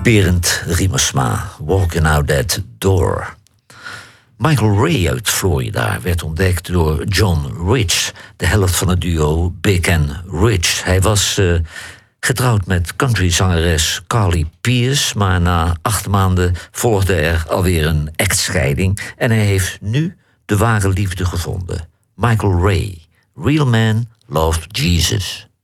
Berend Riemersma, Walking Out That Door. Michael Ray uit Florida werd ontdekt door John Rich, de helft van het duo Big and Rich. Hij was getrouwd met countryzangeres Carly Pearce, maar na 8 maanden volgde er alweer een echtscheiding en hij heeft nu de ware liefde gevonden. Michael Ray, Real Man Loved Jesus.